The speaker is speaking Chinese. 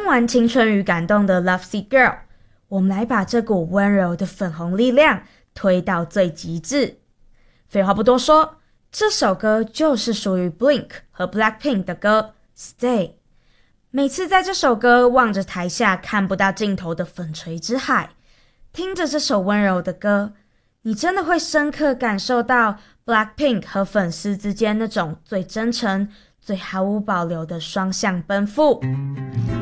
完青春与感动的 Lovesick Girl， 我们来把这股温柔的粉红力量推到最极致。废话不多说，这首歌就是属于 Blink 和 Blackpink 的歌 Stay。 每次在这首歌望着台下看不到尽头的粉锤之海，听着这首温柔的歌，你真的会深刻感受到 Blackpink 和粉丝之间那种最真诚、最毫无保留的双向奔赴。